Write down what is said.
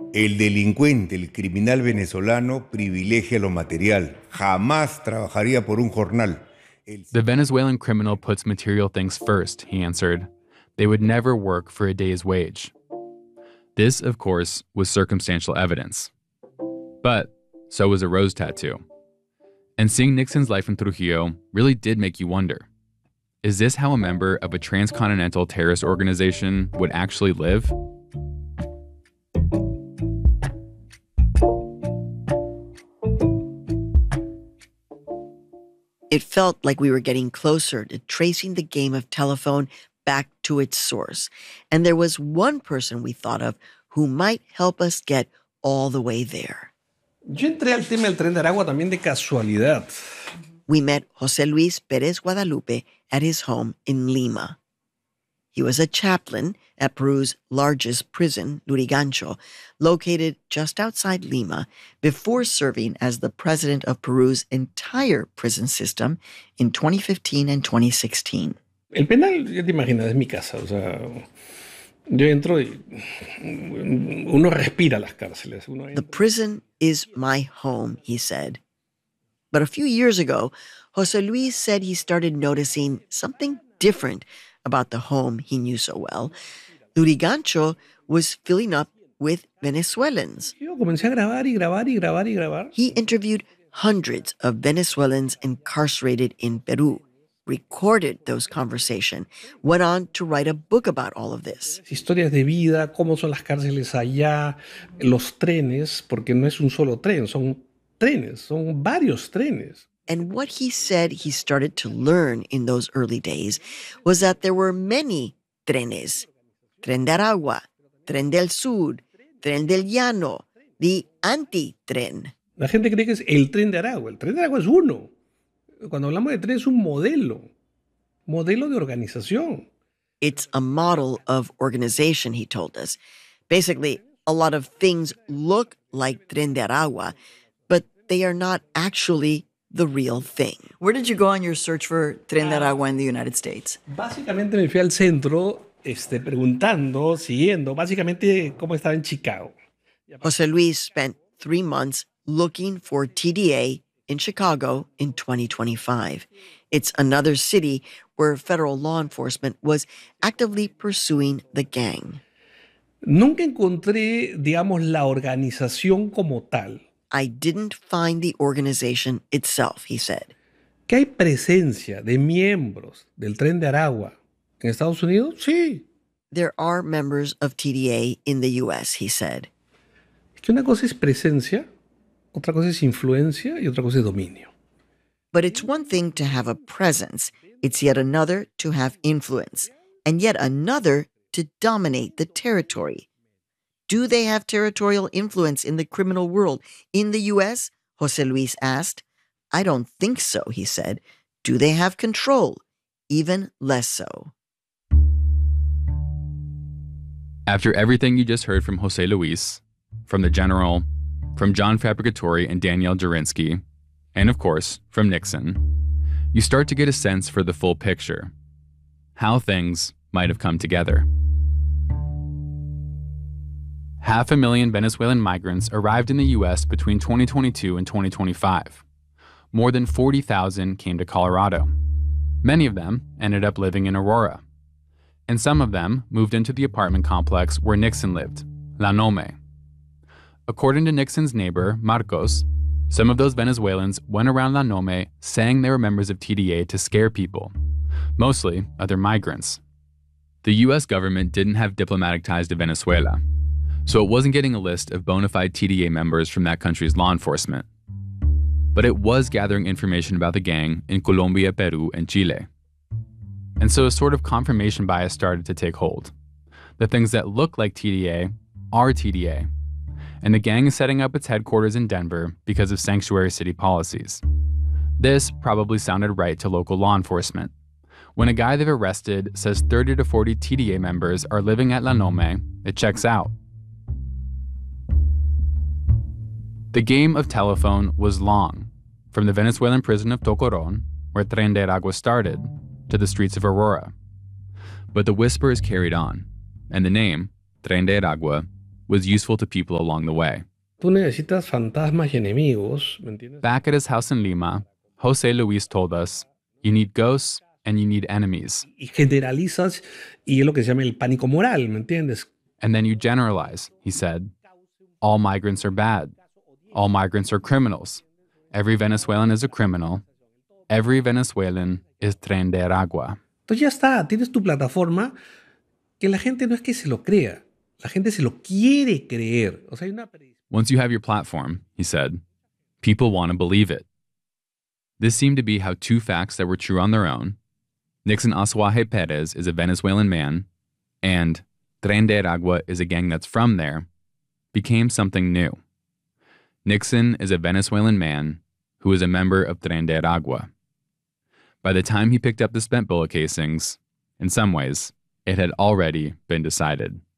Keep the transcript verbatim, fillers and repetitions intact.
El delincuente, el criminal venezolano, privilegia lo material. Jamás trabajaría por un jornal. The Venezuelan criminal puts material things first, he answered. They would never work for a day's wage. This, of course, was circumstantial evidence. But so was a rose tattoo. And seeing Nixon's life in Trujillo really did make you wonder. Is this how a member of a transcontinental terrorist organization would actually live? It felt like we were getting closer to tracing the game of telephone back to its source. And there was one person we thought of who might help us get all the way there. Yo entré al tema del Tren de Aragua también de casualidad. We met José Luis Pérez Guadalupe at his home in Lima. He was a chaplain at Peru's largest prison, Lurigancho, located just outside Lima, before serving as the president of Peru's entire prison system in twenty fifteen and twenty sixteen. El penal, ya te imaginas, es mi casa. O sea, yo entro y uno respira las cárceles. Uno The prison is my home, he said. But a few years ago, José Luis said he started noticing something different about the home he knew so well. Lurigancho was filling up with Venezuelans. Yo comencé a grabar y grabar y grabar y grabar. He interviewed hundreds of Venezuelans incarcerated in Peru, recorded those conversations, went on to write a book about all of this. Historias de vida, cómo son las cárceles allá, los trenes, porque no es un solo tren, son trenes, son varios trenes. And what he said he started to learn in those early days was that there were many trenes. Tren de Aragua, Tren del Sur, Tren del Llano, the anti-tren. La gente cree que es el Tren de Aragua. El Tren de Aragua es uno. Cuando hablamos de tren es un modelo, modelo de organización. It's a model of organization, he told us. Basically, a lot of things look like Tren de Aragua, but they are not actually the real thing. Where did you go on your search for Tren de Aragua in the United States? Básicamente me fui al centro este, preguntando, siguiendo, básicamente cómo estaba en Chicago. José Luis spent three months looking for T D A in Chicago in twenty twenty-five. It's another city where federal law enforcement was actively pursuing the gang. Nunca encontré, digamos, la organización como tal. I didn't find the organization itself, he said. ¿Que hay presencia de miembros del Tren de Aragua en Estados Unidos? Sí. There are members of T D A in the U S, he said. Es que una cosa es presencia, otra cosa es influencia y otra cosa es dominio. But it's one thing to have a presence. It's yet another to have influence. And yet another to dominate the territory. Do they have territorial influence in the criminal world in the U S? José Luis asked. I don't think so, he said. Do they have control? Even less so. After everything you just heard from José Luis, from the general, from John Fabricatore and Danielle Jurinsky, and of course, from Nixon, you start to get a sense for the full picture, how things might have come together. Half a million Venezuelan migrants arrived in the U S between twenty twenty-two and twenty twenty-five. More than forty thousand came to Colorado. Many of them ended up living in Aurora. And some of them moved into the apartment complex where Nixon lived, La Nome. According to Nixon's neighbor, Marcos, some of those Venezuelans went around La Nome saying they were members of T D A to scare people, mostly other migrants. The U S government didn't have diplomatic ties to Venezuela, so it wasn't getting a list of bona fide T D A members from that country's law enforcement. But it was gathering information about the gang in Colombia, Peru, and Chile. And so a sort of confirmation bias started to take hold. The things that look like T D A are T D A. And the gang is setting up its headquarters in Denver because of sanctuary city policies. This probably sounded right to local law enforcement. When a guy they've arrested says thirty to forty T D A members are living at La Nome, it checks out. The game of telephone was long, from the Venezuelan prison of Tocorón, where Tren de Aragua started, to the streets of Aurora. But the whispers carried on, and the name, Tren de Aragua, was useful to people along the way. Tú necesitas fantasmas y enemigos, ¿me entiendes? Back at his house in Lima, Jose Luis told us, you need ghosts and you need enemies. Y generalizas y es lo que se llama el pánico moral, ¿me entiendes? And then you generalize, he said. All migrants are bad. All migrants are criminals. Every Venezuelan is a criminal. Every Venezuelan is Tren de Aragua. Entonces ya está, tienes tu plataforma que la gente no es que se lo crea, la gente se lo quiere creer. O sea, hay una... Once you have your platform, he said, people want to believe it. This seemed to be how two facts that were true on their own, Nixon Asuaje Perez is a Venezuelan man, and Tren de Aragua is a gang that's from there, became something new. Nixon is a Venezuelan man who is a member of Tren de Aragua. By the time he picked up the spent bullet casings, in some ways, it had already been decided.